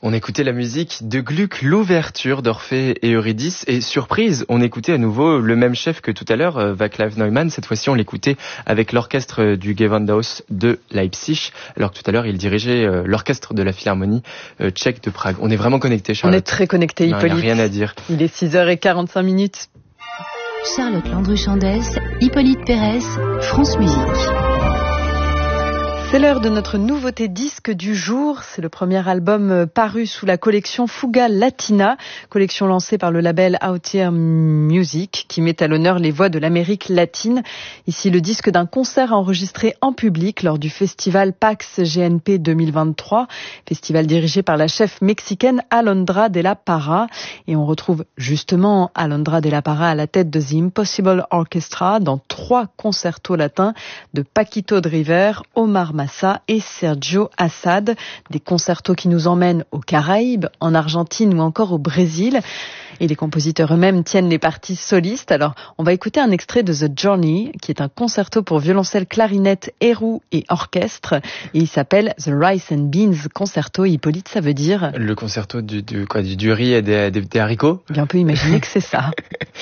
On écoutait la musique de Gluck, l'ouverture d'Orphée et Eurydice. Et surprise, on écoutait à nouveau le même chef que tout à l'heure, Václav Neumann. Cette fois-ci, on l'écoutait avec l'orchestre du Gewandhaus de Leipzig, alors que tout à l'heure, il dirigeait l'orchestre de la Philharmonie tchèque de Prague. On est vraiment connectés, Charlotte. On est très connectés, Hippolyte. Il n'y a rien à dire. Il est 6h45. Charlotte Landru-Chandès, Hippolyte Pérez, France Musique. C'est l'heure de notre nouveauté disque du jour. C'est le premier album paru sous la collection Fuga Latina, collection lancée par le label Out Here Music, qui met à l'honneur les voix de l'Amérique latine. Ici, le disque d'un concert enregistré en public lors du festival PAX GNP 2023, festival dirigé par la chef mexicaine Alondra de la Parra. Et on retrouve justement Alondra de la Parra à la tête de The Impossible Orchestra dans 3 concertos latins de Paquito Driver, Omar Massa et Sergio Assad, des concertos qui nous emmènent aux Caraïbes, en Argentine ou encore au Brésil. Et les compositeurs eux-mêmes tiennent les parties solistes. Alors, on va écouter un extrait de The Journey, qui est un concerto pour violoncelle, clarinette, héros et orchestre. Et il s'appelle The Rice and Beans Concerto. Hippolyte, ça veut dire... Le concerto du riz et des haricots. Bien, on peut imaginer que c'est ça.